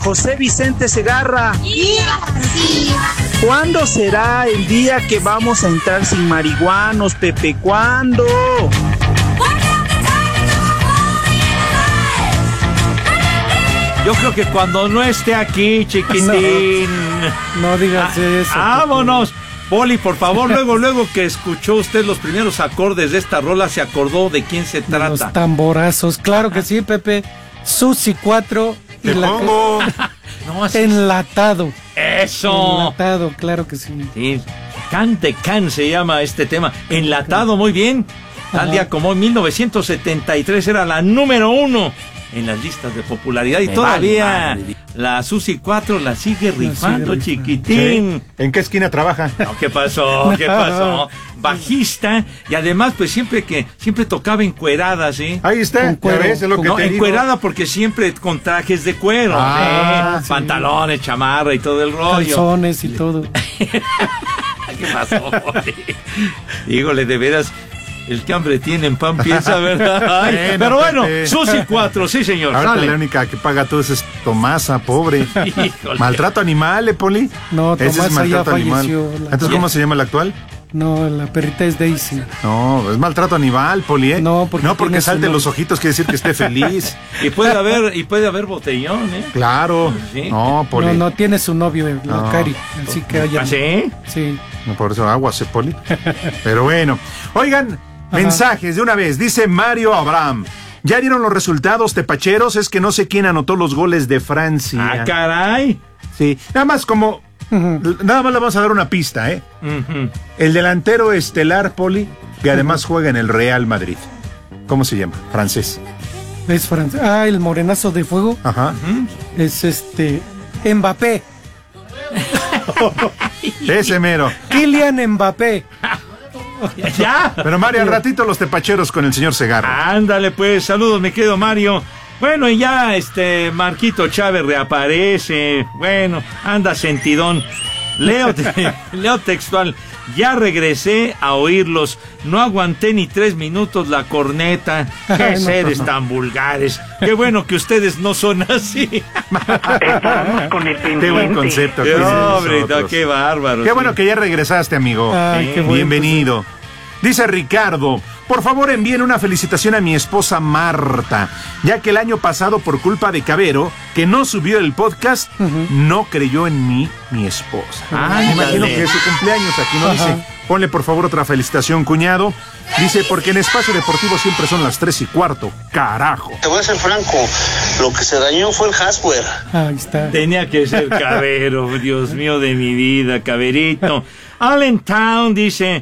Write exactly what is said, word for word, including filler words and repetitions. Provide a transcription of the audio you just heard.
José Vicente Segarra. Sí. ¿Cuándo será el día que vamos a entrar sin marihuanos, Pepe? ¿Cuándo? Yo creo que cuando no esté aquí, chiquitín. No, no digas ah, eso. Vámonos. Poli, por favor, luego, luego que escuchó usted los primeros acordes de esta rola, se acordó de quién se trata. Los tamborazos, claro que sí, Pepe. Susi cuatro y Te la pongo. No, así- Enlatado. Eso. Enlatado, claro que sí. Sí, Cante Can se llama este tema. Enlatado, muy bien. Tal día como en mil novecientos setenta y tres era la número uno en las listas de popularidad y Me todavía vale madre. la Susi cuatro la sigue rifando, rifando. chiquitín. ¿Sí? ¿En qué esquina trabaja? No, ¿qué pasó? ¿Qué pasó? Bajista y además pues siempre que siempre tocaba encuerada, ¿sí? Ahí está, Con ya cuero. ves, es lo que No, te digo. encuerada porque siempre con trajes de cuero, Ah, ¿eh? sí. Pantalones, chamarra y todo el rollo. Calzones y todo. ¿Qué pasó? Híjole, de veras, el que hambre tiene en pan piensa, ¿verdad? Ay, Bueno, pero bueno, Pepe. Susi cuatro, sí señor, Ahora sale. la única que paga todo eso es Tomasa, pobre. Híjole. Maltrato animal, ¿eh, Poli? No, Ese es Tomasa ya maltrato animal. falleció. La- Entonces, ¿cómo se llama el actual? No, la perrita es Daisy. No, es maltrato animal, Poli, ¿eh? No, porque no, porque tiene su salte nombre. los ojitos quiere decir que esté feliz. Y puede haber, y puede haber botellón, ¿eh? Claro. Sí. No, Poli. No, No, no tiene su novio, la No. Cari. Así que oye. ¿Ah, sí? Sí. por eso aguas, ¿eh, Poli? Pero bueno. Oigan, mensajes de una vez. Dice Mario Abraham. ¿Ya dieron los resultados, tepacheros? Es que no sé quién anotó los goles de Francia. Ah, caray. Sí, nada más como... Nada más le vamos a dar una pista, ¿eh? Ujú. El delantero estelar, Poli, que además juega en el Real Madrid. ¿Cómo se llama? Francés. Es francés. Ah, el morenazo de fuego. Ajá. Es este. Mbappé. Ese mero. Kylian Mbappé. ¿Ya? Pero Mario, al ratito los tepacheros con el señor Segarra. Ándale, pues, saludos, me quedo, Mario. Bueno, y ya este Marquito Chávez reaparece. Bueno, anda sentidón. Leo, te- leo textual. Ya regresé a oírlos. No aguanté ni tres minutos la corneta. Qué No, seres no. tan vulgares. Qué bueno que ustedes no son así. Estamos con el pendiente. Qué buen concepto. Qué que tienen hombre, nosotros. qué bárbaro. Qué sí. bueno que ya regresaste, amigo. Ay, qué bueno. Bienvenido. Dice Ricardo, por favor envíen una felicitación a mi esposa Marta, ya que el año pasado por culpa de Cabero, que no subió el podcast, no creyó en mí mi esposa. Ah, Me imagino ándale. que es su cumpleaños, aquí no Ajá. dice. Ponle por favor otra felicitación, cuñado. Dice, porque en Espacio Deportivo siempre son las tres y cuarto. Carajo. Te voy a ser franco, lo que se dañó fue el hardware. Ahí está. Tenía que ser Cabero, Dios mío de mi vida, Caberito. Allentown dice,